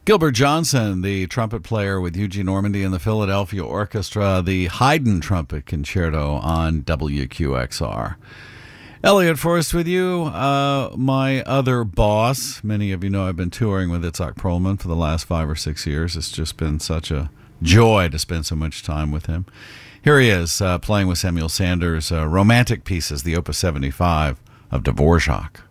Gilbert Johnson, the trumpet player with Eugene Normandy and the Philadelphia Orchestra, the Haydn Trumpet Concerto on WQXR. Elliot Forrest with you, my other boss. Many of you know I've been touring with Itzhak Perlman for the last 5 or 6 years. It's just been such a joy to spend so much time with him. Here he is playing with Samuel Sanders' romantic pieces, the Opus 75 of Dvorak.